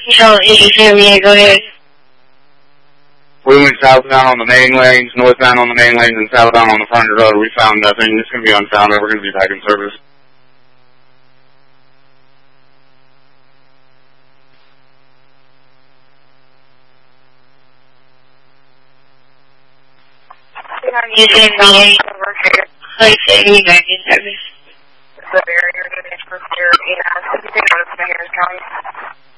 No, yeah, go ahead. We went southbound on the main lanes, northbound on the main lanes, and southbound on the front road. We found nothing. It's going to be unfound. We're going to be back in service. I'm using the place that you back in service. The barrier unit for here, 8 hours, 50 out of County.